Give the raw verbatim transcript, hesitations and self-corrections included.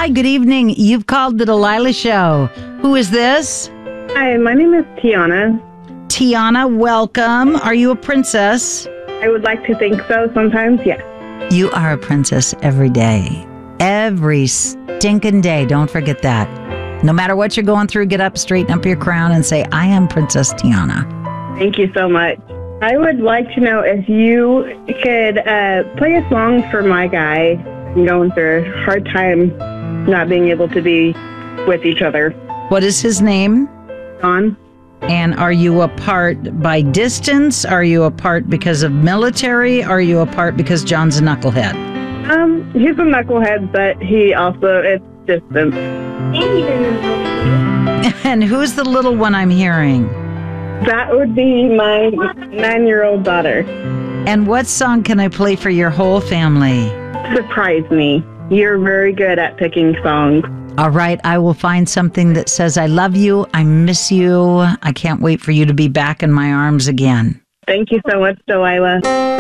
Hi, good evening. You've called the Delilah Show. Who is this? Hi, my name is Tiana. Tiana, welcome. Are you a princess? I would like to think so sometimes, yes. You are a princess every day. Every stinking day. Don't forget that. No matter what you're going through, get up, straighten up your crown, and say, I am Princess Tiana. Thank you so much. I would like to know if you could uh, play a song for my guy. I'm going through a hard time not being able to be with each other. What is his name? John. And are you apart by distance? Are you apart because of military? Are you apart because John's a knucklehead? Um, he's a knucklehead, but he also, it's distance. And who's the little one I'm hearing? That would be my nine-year-old daughter. And what song can I play for your whole family? Surprise me. You're very good at picking songs. All right, I will find something that says, I love you, I miss you, I can't wait for you to be back in my arms again. Thank you so much, Delilah.